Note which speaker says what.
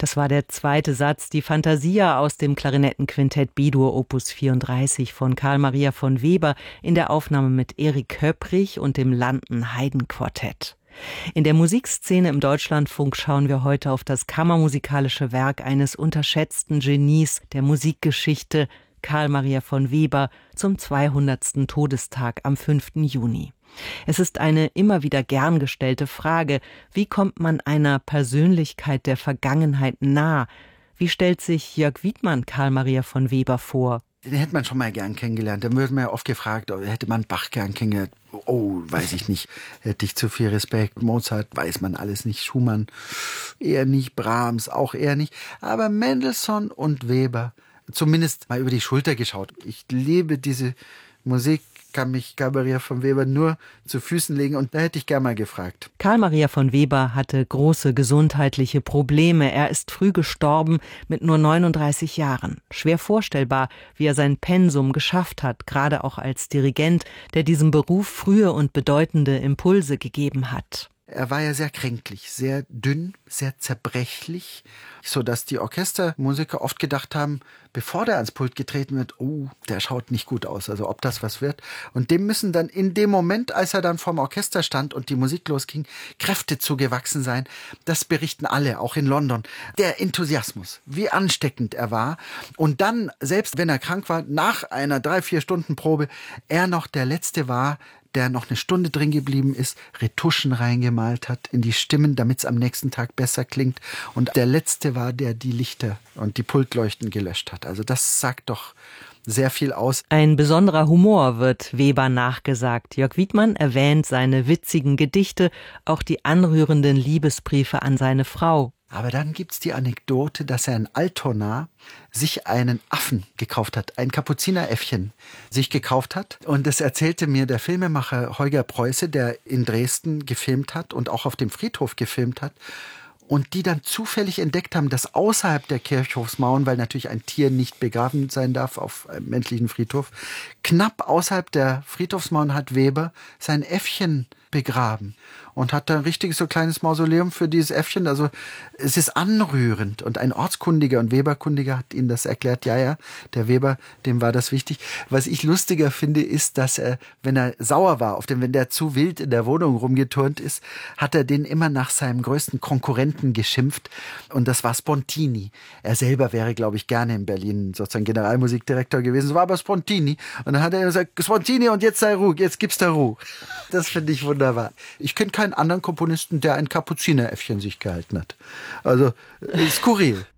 Speaker 1: Das war der zweite Satz, die Fantasia aus dem Klarinettenquintett B-Dur Opus 34 von Carl Maria von Weber in der Aufnahme mit Erik Köpprich und dem Landen-Haydn-Quartett. In der Musikszene im Deutschlandfunk schauen wir heute auf das kammermusikalische Werk eines unterschätzten Genies der Musikgeschichte, Carl Maria von Weber, zum 200. Todestag am 5. Juni. Es ist eine immer wieder gern gestellte Frage: Wie kommt man einer Persönlichkeit der Vergangenheit nah? Wie stellt sich Jörg Wiedmann Carl Maria von Weber vor?
Speaker 2: Den hätte man schon mal gern kennengelernt. Da wird man ja oft gefragt, hätte man Bach gern kennengelernt? Oh, weiß ich nicht. Hätte ich zu viel Respekt. Mozart weiß man alles nicht. Schumann eher nicht. Brahms auch eher nicht. Aber Mendelssohn und Weber, zumindest mal über die Schulter geschaut. Ich liebe diese Musik, kann mich Carl Maria von Weber nur zu Füßen legen, und da hätte ich gerne mal gefragt.
Speaker 1: Carl Maria von Weber hatte große gesundheitliche Probleme. Er ist früh gestorben mit nur 39 Jahren. Schwer vorstellbar, wie er sein Pensum geschafft hat, gerade auch als Dirigent, der diesem Beruf frühe und bedeutende Impulse gegeben hat.
Speaker 2: Er war ja sehr kränklich, sehr dünn, sehr zerbrechlich, sodass die Orchestermusiker oft gedacht haben, bevor der ans Pult getreten wird, oh, der schaut nicht gut aus, also ob das was wird. Und dem müssen dann in dem Moment, als er dann vorm Orchester stand und die Musik losging, Kräfte zugewachsen sein. Das berichten alle, auch in London. Der Enthusiasmus, wie ansteckend er war. Und dann, selbst wenn er krank war, nach einer 3-4 Stunden Probe, er noch der Letzte war, der noch eine Stunde drin geblieben ist, Retuschen reingemalt hat in die Stimmen, damit es am nächsten Tag besser klingt. Und der Letzte war, der die Lichter und die Pultleuchten gelöscht hat. Also das sagt doch sehr viel aus.
Speaker 1: Ein besonderer Humor wird Weber nachgesagt. Jörg Wiedmann erwähnt seine witzigen Gedichte, auch die anrührenden Liebesbriefe an seine Frau.
Speaker 2: Aber dann gibt's die Anekdote, dass er in Altona sich einen Affen gekauft hat, ein Kapuzineräffchen sich gekauft hat. Und das erzählte mir der Filmemacher Holger Preuße, der in Dresden gefilmt hat und auch auf dem Friedhof gefilmt hat. Und die dann zufällig entdeckt haben, dass außerhalb der Kirchhofsmauern, weil natürlich ein Tier nicht begraben sein darf auf einem menschlichen Friedhof, knapp außerhalb der Friedhofsmauern hat Weber sein Äffchen begraben und hat da ein richtiges so kleines Mausoleum für dieses Äffchen. Also es ist anrührend, und ein Ortskundiger und Weberkundiger hat ihnen das erklärt. Ja, der Weber, dem war das wichtig. Was ich lustiger finde, ist, dass er, wenn er sauer war auf den, wenn der zu wild in der Wohnung rumgeturnt ist, hat er den immer nach seinem größten Konkurrenten geschimpft, und das war Spontini. Er selber wäre, glaube ich, gerne in Berlin sozusagen Generalmusikdirektor gewesen. Es war aber Spontini, und dann hat er immer gesagt, Spontini, und jetzt sei Ruhe, jetzt gibt's da Ruhe. Das finde ich wunderbar. Ich kenne keinen anderen Komponisten, der ein Kapuzineräffchen sich gehalten hat. Also, skurril.